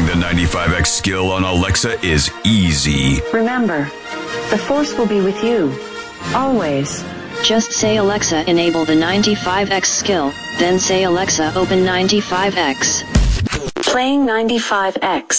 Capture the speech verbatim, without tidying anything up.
the ninety-five X skill on Alexa is easy. Remember, the Force will be with you. Always. Just say Alexa enable the ninety-five X skill, then say Alexa open ninety-five X. Playing ninety-five X.